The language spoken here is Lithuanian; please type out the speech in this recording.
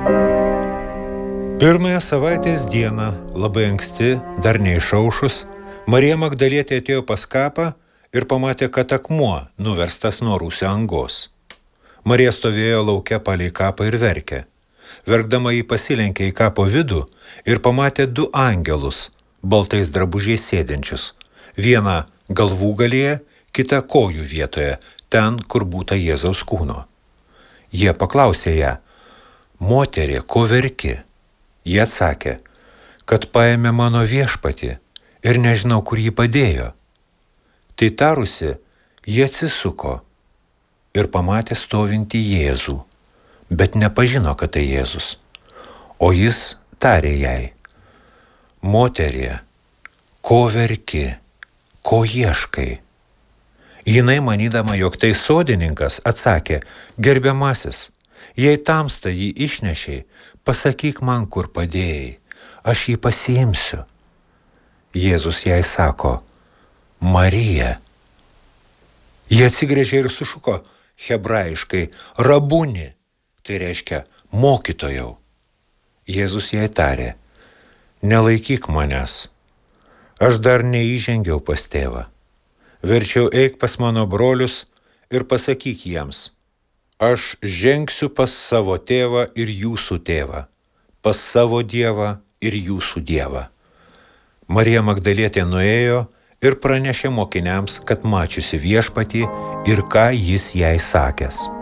Pirmąją savaitės dieną, labai anksti, dar neišaušus, Marija Magdalietė atėjo pas kapą ir pamatė, kad akmuo nuverstas nuo rūsio angos. Marija stovėjo lauke palei kapą ir verkė. Verkdama jį pasilenkė į kapo vidų ir pamatė 2 angelus, baltais drabužiais sėdinčius. Vieną galvūgalyje, kitą kojų vietoje, ten, kur būta Jėzaus kūno. Jie paklausė ją: moterie, ko verki? Jie atsakė, kad paėmė mano viešpatį ir nežinau, kur jį padėjo. Tai tarusi, jie atsisuko ir pamatė stovintį Jėzų, bet nepažino, kad tai Jėzus. O jis tarė jai: moterie, ko verki, ko ieškai? Jinai, manydama, jog tai sodininkas, atsakė: gerbiamasis, jei tamsta jį išnešiai, pasakyk man, kur padėjai, aš jį pasiimsiu. Jėzus jai sako: Marija. Jie atsigręžė ir sušuko hebrajiškai: rabuni, tai reiškia mokytojau. Jėzus jai tarė: nelaikyk manęs, aš dar neįžengiau pas tėvą. Verčiau eik pas mano brolius ir pasakyk jiems: aš žengsiu pas savo tėvą ir jūsų tėvą, pas savo Dievą ir jūsų Dievą. Marija Magdalietė nuėjo ir pranešė mokiniams, kad mačiusi viešpatį ir ką jis jai sakęs.